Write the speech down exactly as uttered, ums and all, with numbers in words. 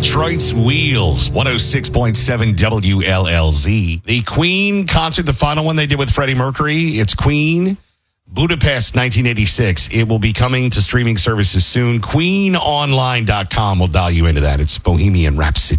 Detroit's Wheels, one oh six point seven W L L Z. The Queen concert, the final one they did with Freddie Mercury. It's Queen, Budapest, nineteen eighty-six. It will be coming to streaming services soon. queen online dot com will dial you into that. It's Bohemian Rhapsody.